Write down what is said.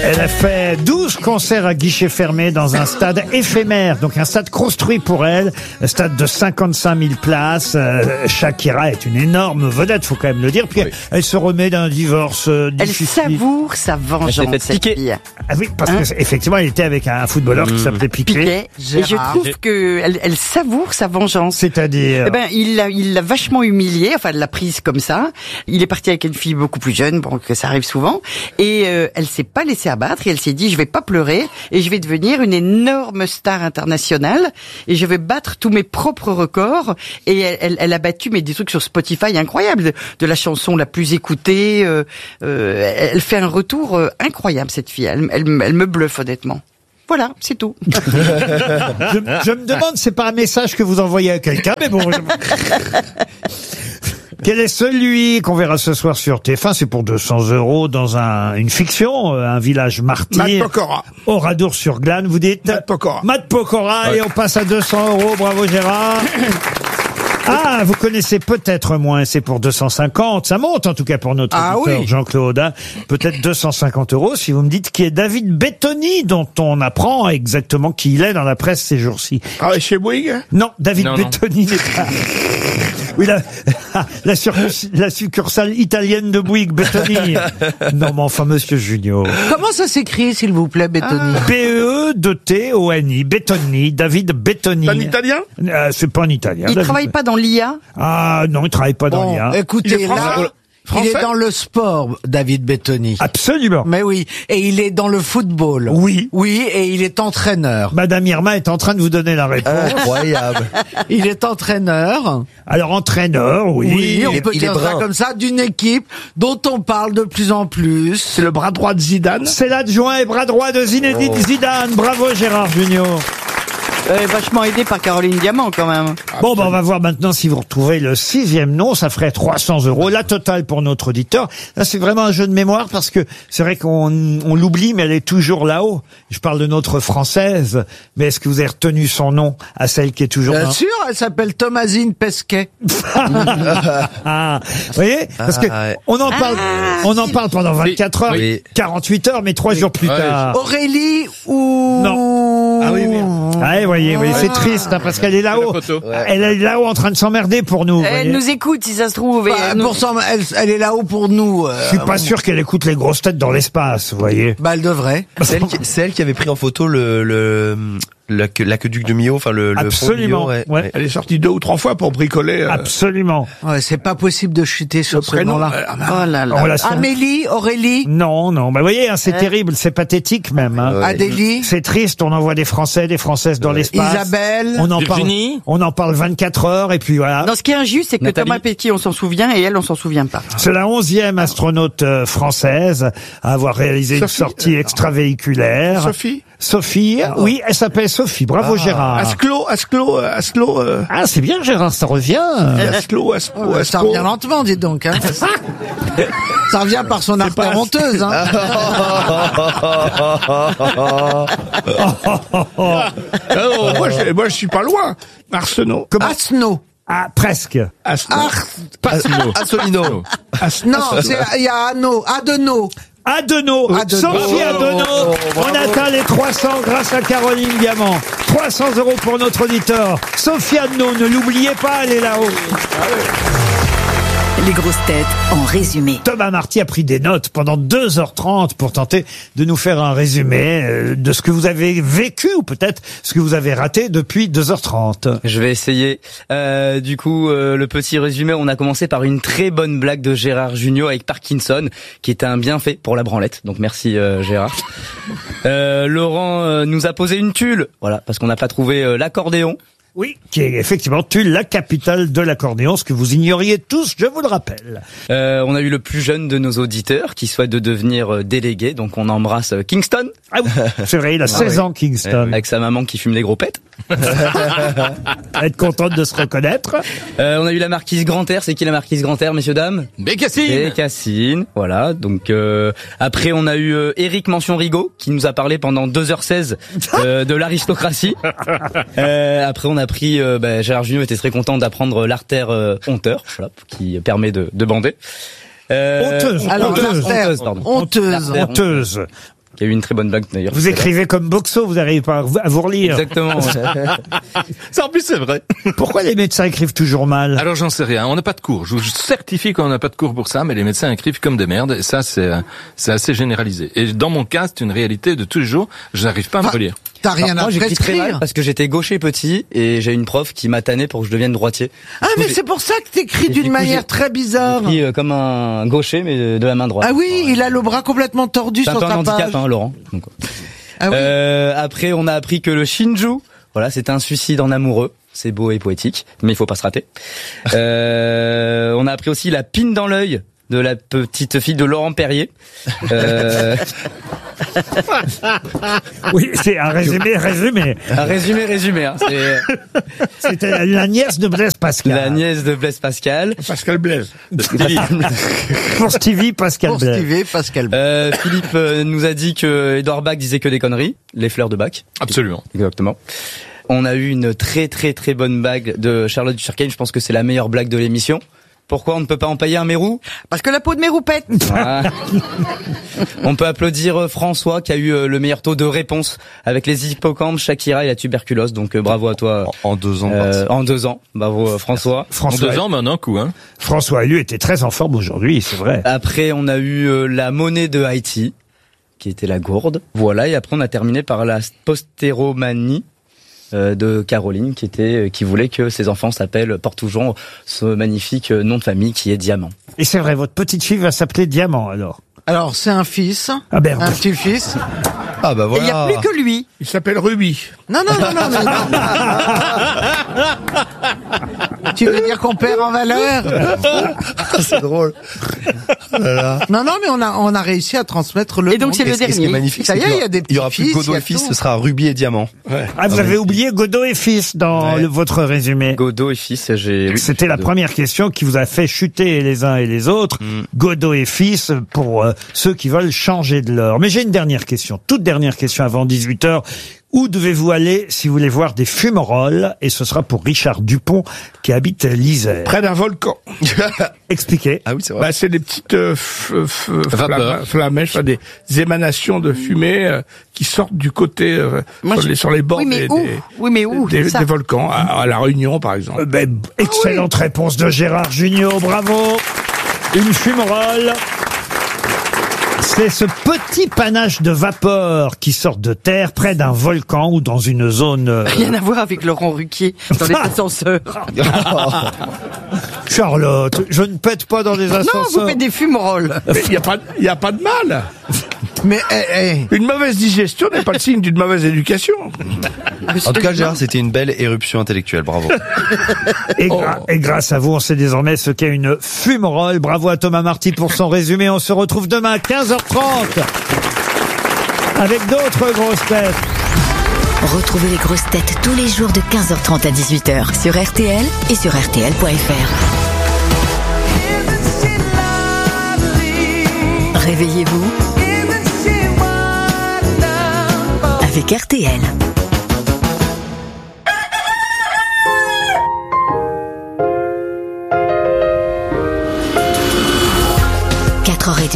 Elle a fait 12 concerts à guichet fermé dans un stade éphémère, donc un stade construit pour elle, un stade de 55 000 places. Shakira est une énorme vedette, faut quand même le dire. Puis elle se remet d'un divorce difficile. Elle savoure sa vengeance, cette fille. Ah oui, parce que effectivement, elle était avec un footballeur qui s'appelait Piqué. Et je trouve que elle savoure sa vengeance. C'est-à-dire, eh ben, il l'a vachement humiliée. Enfin, elle l'a prise comme ça. Il est parti avec une fille beaucoup plus jeune, bon, que ça arrive souvent. Et elle s'est pas laissée abattre. Et elle s'est dit, je vais pas pleurer et je vais devenir une énorme star internationale et je vais battre tous mes propres records. Et elle a battu des trucs sur Spotify incroyables, de la chanson la plus écoutée. Elle fait un retour incroyable, cette fille. Elle me bluffe, honnêtement. Voilà, c'est tout. je me demande, c'est pas un message que vous envoyez à quelqu'un, mais bon. Quel est celui qu'on verra ce soir sur TF1? C'est pour 200 € dans une fiction, un village martyr. Matt Pokora. Oradour-sur-Glane, vous dites? Matt Pokora. Matt Pokora, et on passe à 200 €. Bravo Gérard. Ah, vous connaissez peut-être moins, c'est pour 250. Ça monte en tout cas pour notre auditeur Jean-Claude. Hein. Peut-être 250 € si vous me dites qui est David Bettoni, dont on apprend exactement qui il est dans la presse ces jours-ci. Ah, chez Bouygues? Non, David Bettoni n'est pas... Oui, la succursale italienne de Bouygues, Bettoni. Non, mais enfin, monsieur Junio. Comment ça s'écrit, s'il vous plaît, Bettoni? B-E-2-T-O-N-I. Bettoni, David Bettoni. C'est un italien? C'est pas un italien. Il travaille pas dans l'IA? Ah, non, il travaille pas dans l'IA. Écoutez, il est dans le sport, David Bettoni. Absolument. Mais oui. Et il est dans le football. Oui. Oui, et il est entraîneur. Madame Irma est en train de vous donner la réponse. Incroyable. Il est entraîneur. Alors, entraîneur, oui. Oui, on peut dire ça comme ça, d'une équipe dont on parle de plus en plus. C'est le bras droit de Zidane? C'est l'adjoint et bras droit de Zinedine Zidane. Bravo, Gérard Junior. Vachement aidé par Caroline Diamant, quand même. Bon, on va voir maintenant si vous retrouvez le 6e nom. Ça ferait 300 €. La totale pour notre auditeur. Là, c'est vraiment un jeu de mémoire parce que c'est vrai qu'on l'oublie, mais elle est toujours là-haut. Je parle de notre Française. Mais est-ce que vous avez retenu son nom à celle qui est toujours là? Bien sûr, elle s'appelle Thomasine Pesquet. Ah, vous voyez? Parce que on en parle pendant 24 heures, 48 heures, mais 3 jours plus tard. Aurélie ou... Non. Ah oui, merde. Ah, vous voyez, c'est triste, hein, parce qu'elle est là-haut. Elle est là-haut en train de s'emmerder pour nous. Elle nous écoute, si ça se trouve. Elle est là-haut pour nous. Je suis pas sûr qu'elle écoute les grosses têtes dans l'espace, vous voyez. Bah, elle devrait. C'est elle qui avait pris en photo l'aqueduc de Millau, enfin le Absolument. pont de Millau, Elle est sortie 2 ou 3 fois pour bricoler. Absolument. Ouais, c'est pas possible de chuter sur ce nom-là. Oh là là. Amélie, Aurélie. Non. Bah, vous voyez, hein, c'est terrible, c'est pathétique même. Hein. Adélie. C'est triste, on envoie des Français, des Françaises dans l'espace. Isabelle. On en parle 24 heures et puis voilà. Non, ce qui est injuste, c'est que Thomas Pesquet, on s'en souvient et elle, on s'en souvient pas. C'est la 11e astronaute française à avoir réalisé une sortie extravéhiculaire. Sophie, oui, elle s'appelle Sophie. Bravo Gérard. Asclo. Ah, c'est bien Gérard, ça revient. Asclo. Ça revient lentement, dis donc. Hein. Ça revient par son artère honteuse. Hein. Moi, je suis pas loin. Arsenault. Asno. Ah, presque. Assolino. Non, il y a Adenau. Adenau. Sophie Adenau. On atteint les 300 grâce à Caroline Diamant. 300 € pour notre auditeur. Sophie Adenau, ne l'oubliez pas, elle est là-haut. Les grosses têtes en résumé. Thomas Marty a pris des notes pendant 2h30 pour tenter de nous faire un résumé de ce que vous avez vécu ou peut-être ce que vous avez raté depuis 2h30. Je vais essayer. Du coup, le petit résumé, on a commencé par une très bonne blague de Gérard Junior avec Parkinson, qui était un bienfait pour la branlette. Donc merci Gérard. Laurent nous a posé une tulle, voilà, parce qu'on n'a pas trouvé l'accordéon. Oui, qui est effectivement Tulle, la capitale de l'accordéon, ce que vous ignoriez tous, je vous le rappelle. On a eu le plus jeune de nos auditeurs qui souhaite de devenir délégué, donc on embrasse Kingston. Ah oui, c'est vrai, il a 16 ans, Kingston. Avec sa maman qui fume les gros pets. Être contente de se reconnaître. On a eu la marquise Grand-Air. C'est qui la marquise Grand-Air, messieurs, dames? Bécassine, voilà. Donc après, on a eu Éric Mention-Rigaud qui nous a parlé pendant 2h16 de l'aristocratie. Après, on a pris Gérard Junior était très content d'apprendre l'artère honteur, voilà, qui permet de bander. Honteuse. Alors, honteuse. qui a eu une très bonne blague d'ailleurs. Vous écrivez comme Boxo, vous n'arrivez pas à vous relire. Exactement. Ouais. Ça, en plus, c'est vrai. Pourquoi les médecins écrivent toujours mal? Alors, j'en sais rien. On n'a pas de cours. Je vous certifie qu'on n'a pas de cours pour ça, mais les médecins écrivent comme des merdes. Et ça, c'est assez généralisé. Et dans mon cas, c'est une réalité de tous les jours. Je n'arrive pas à me relire. T'as rien Moi, à j'écris très mal prescrire. parce que j'étais gaucher petit et j'ai une prof qui m'a tanné pour que je devienne droitier. Ah, mais c'est pour ça que t'écris Et du d'une coup, manière j'ai- très bizarre. J'écris comme un gaucher mais de la main droite. Ah oui, il a le bras complètement tordu C'est un sur peu un sa handicap, page. hein, Laurent. Donc, Ah oui. après, on a appris que le shinju, voilà, c'était un suicide en amoureux. C'est beau et poétique, mais il faut pas se rater. On a appris aussi la pine dans l'œil de la petite fille de Laurent Perrier. Oui, c'est un résumé. Un résumé. Hein, c'est C'était la nièce de Blaise Pascal. la nièce de Blaise Pascal. Pascal Blaise. Pour Stevie, Pascal Pour Blaise. Stevie, Pascal. Philippe nous a dit que Édouard Bach disait que des conneries, les fleurs de Bach. Absolument. Exactement. On a eu une très très très bonne blague de Charlotte Ducherquin. Je pense que c'est la meilleure blague de l'émission. Pourquoi on ne peut pas empailler un mérou? Parce que la peau de mes roupettes. Ah. On peut applaudir François qui a eu le meilleur taux de réponse avec les hippocampes, Shakira et la tuberculose. Donc bravo à toi. En 2 ans. En 2 ans. Bravo François. En François, 2 ans, mais en un coup, hein. François Élu était très en forme aujourd'hui, c'est vrai. Après on a eu la monnaie de Haïti qui était la gourde. Voilà, et après on a terminé par la postéromanie de Caroline qui voulait que ses enfants portent toujours ce magnifique nom de famille qui est Diamant. Et c'est vrai, votre petite fille va s'appeler Diamant, alors. Alors, c'est un fils. Ah ben, Un petit-fils. Ah bah Il n'y a voilà. plus que lui. Il s'appelle Ruby. Non. Tu veux dire qu'on perd en valeur? C'est drôle. Voilà. Non, mais on a réussi à transmettre le Et donc, nom. c'est le Et ce qui est dernier. magnifique, Ça c'est y est, qu'il il y a des il y aura plus petits-fils, Godot il y et a fils, tout. ce sera Ruby et Diamant. ah, vous avez oublié Godot et fils dans votre résumé. Godot et fils, oui, C'était la Godot. première question qui vous a fait chuter les uns et les autres. Godot et fils pour ceux qui veulent changer de l'heure. Mais j'ai une dernière question, toute dernière question avant 18h. Où devez-vous aller si vous voulez voir des fumerolles? Et ce sera pour Richard Dupont qui habite l'Isère. Près d'un volcan. Expliquez. Ah oui, c'est vrai. Bah, c'est des petites Vapeurs. flamèches, enfin, des émanations de fumée qui sortent du côté Moi, sur les bords Oui, mais des, où? Oui, mais où? des Ça. volcans, à La Réunion par exemple. Excellente réponse de Gérard Junior, bravo. Une fumerolle. C'est ce petit panache de vapeur qui sort de terre près d'un volcan ou dans une zone... Rien à voir avec Laurent Ruquier dans les ascenseurs. Charlotte, je ne pète pas dans des Non, vous ascenseurs. faites des fumerolles. Mais il y a pas de mal. Mais, Une mauvaise digestion n'est pas le signe d'une mauvaise éducation. En tout cas, Gérard, c'était une belle éruption intellectuelle. Bravo. Et grâce à vous, on sait désormais ce qu'est une fumerolle. Bravo à Thomas Marty pour son résumé. On se retrouve demain à 15h30 avec d'autres grosses têtes. Retrouvez les grosses têtes tous les jours de 15h30 à 18h sur RTL et sur RTL.fr. Réveillez-vous avec RTL.